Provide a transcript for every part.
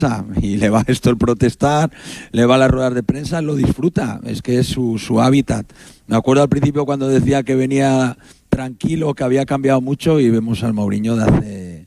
y le va esto el protestar, le va las ruedas de prensa, lo disfruta, es que es su hábitat. Me acuerdo al principio cuando decía que venía tranquilo, que había cambiado mucho, y vemos al Mourinho de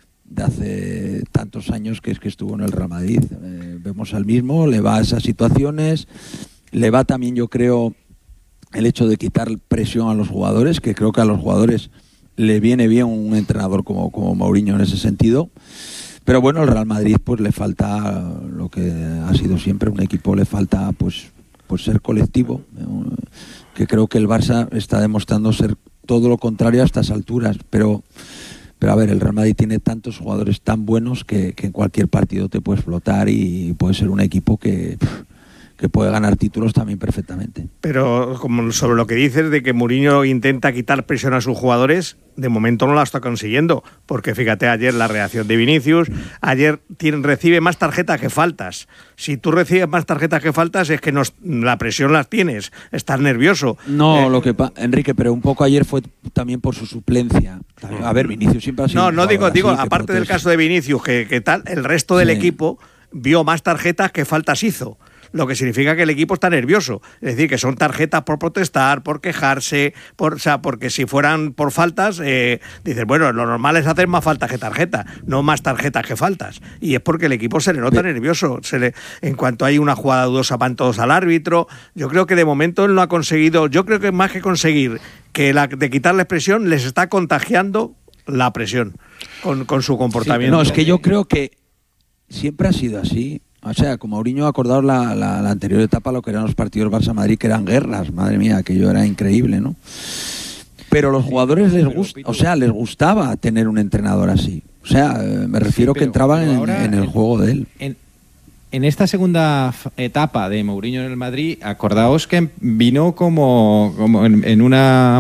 hace tantos años que estuvo en el Real Madrid. Vemos al mismo, le va a esas situaciones, le va también, yo creo, el hecho de quitar presión a los jugadores, que creo que a los jugadores le viene bien un entrenador como Mourinho en ese sentido. Pero bueno, al Real Madrid pues le falta lo que ha sido siempre un equipo, le falta pues ser colectivo, que creo que el Barça está demostrando ser todo lo contrario a estas alturas, pero a ver, el Real Madrid tiene tantos jugadores tan buenos que en cualquier partido te puede explotar y puede ser un equipo que puede ganar títulos también perfectamente. Pero como sobre lo que dices de que Mourinho intenta quitar presión a sus jugadores, de momento no la está consiguiendo, porque fíjate ayer la reacción de Vinicius, ayer recibe más tarjetas que faltas. Si tú recibes más tarjetas que faltas es que la presión las tienes, estás nervioso. No, Enrique, pero un poco ayer fue también por su suplencia. A ver, Vinicius siempre ha sido... No, digo, aparte del caso de Vinicius, que tal, el resto del equipo vio más tarjetas que faltas hizo. Lo que significa que el equipo está nervioso. Es decir, que son tarjetas por protestar, por quejarse, porque si fueran por faltas, dices, bueno, lo normal es hacer más faltas que tarjetas, no más tarjetas que faltas. Y es porque el equipo se le nota nervioso. En cuanto hay una jugada dudosa, van todos al árbitro. Yo creo que de momento él no ha conseguido, yo creo que más que conseguir de quitarles presión, les está contagiando la presión con su comportamiento. No, es que yo creo que siempre ha sido así. O sea, como Mourinho ha acordado la anterior etapa, lo que eran los partidos Barça-Madrid, que eran guerras, madre mía, aquello era increíble, ¿no? Pero a los jugadores les gustaba tener un entrenador así. O sea, me refiero que entraban en el juego de él. En esta segunda etapa de Mourinho en el Madrid, acordaos que vino como en una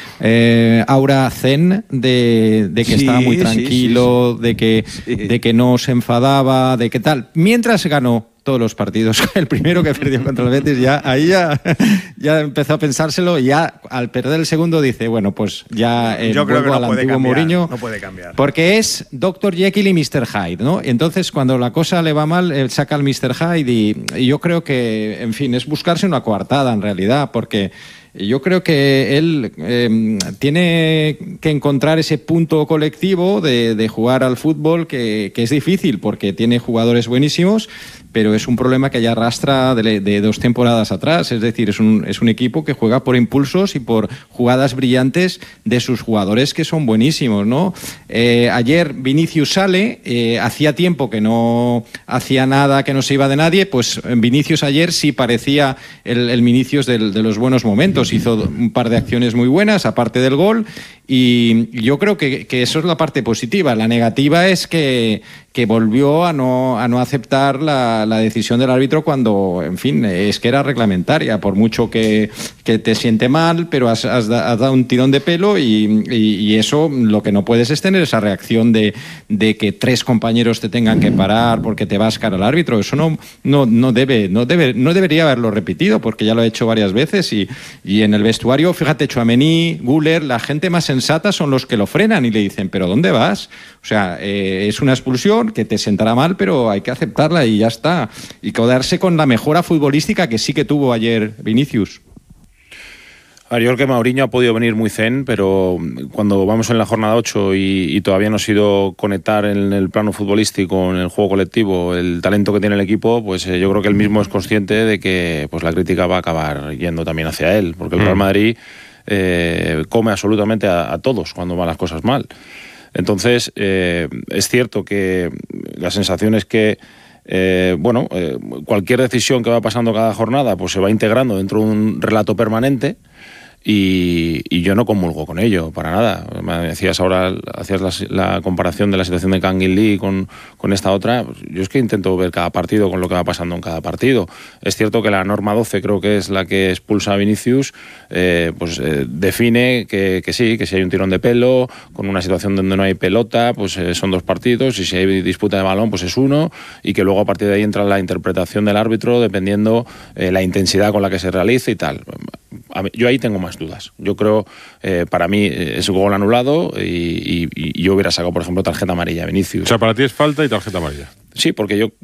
aura zen de que estaba muy tranquilo, de que no se enfadaba, de que tal. Mientras ganó todos los partidos, el primero que perdió contra el Betis, ya empezó a pensárselo, y ya al perder el segundo dice, bueno, pues ya yo creo que al antiguo Mourinho, no puede cambiar. Porque es Dr. Jekyll y Mr. Hyde, ¿no? Entonces, cuando la cosa le va mal, él saca al Mr. Hyde y yo creo que, en fin, es buscarse una coartada en realidad, porque yo creo que él tiene que encontrar ese punto colectivo de jugar al fútbol que es difícil porque tiene jugadores buenísimos, pero es un problema que ya arrastra de 2 temporadas atrás. Es decir, es un equipo que juega por impulsos y por jugadas brillantes de sus jugadores que son buenísimos, ¿no? Ayer Vinicius sale, hacía tiempo que no hacía nada, que no se iba de nadie, pues Vinicius ayer sí parecía el Vinicius de los buenos momentos. Hizo un par de acciones muy buenas, aparte del gol, y yo creo que eso es la parte positiva. La negativa es que volvió a no aceptar la decisión del árbitro cuando, en fin, es que era reglamentaria, por mucho que te siente mal, pero has dado un tirón de pelo y eso, lo que no puedes es tener esa reacción de que 3 compañeros te tengan que parar porque te vas cara al árbitro. Eso no debería haberlo repetido, porque ya lo ha hecho varias veces y en el vestuario, fíjate, Tchouaméni, Güler, la gente más sensata son los que lo frenan y le dicen, ¿pero dónde vas? O sea, es una expulsión que te sentará mal, pero hay que aceptarla y ya está. Y quedarse con la mejora futbolística que sí que tuvo ayer Vinicius. Yo creo que Mourinho ha podido venir muy zen, pero cuando vamos en la jornada 8 y todavía no ha sido conectar en el plano futbolístico, en el juego colectivo, el talento que tiene el equipo, pues yo creo que él mismo es consciente de que pues la crítica va a acabar yendo también hacia él, porque el Real Madrid come absolutamente a todos cuando van las cosas mal. Entonces, es cierto que la sensación es que cualquier decisión que va pasando cada jornada pues se va integrando dentro de un relato permanente y yo no comulgo con ello, para nada. Me decías ahora, hacías la comparación de la situación de Kangin Lee con esta otra. Yo es que intento ver cada partido con lo que va pasando en cada partido. Es cierto que la norma 12 creo que es la que expulsa a Vinicius, define que sí, que si hay un tirón de pelo, con una situación donde no hay pelota, pues son 2 partidos, y si hay disputa de balón, pues es 1, y que luego a partir de ahí entra la interpretación del árbitro dependiendo la intensidad con la que se realice y tal. Yo ahí tengo más dudas. Yo creo, para mí es gol anulado y yo hubiera sacado, por ejemplo, tarjeta amarilla a Vinicius. O sea, para ti es falta y tarjeta amarilla. Sí, porque yo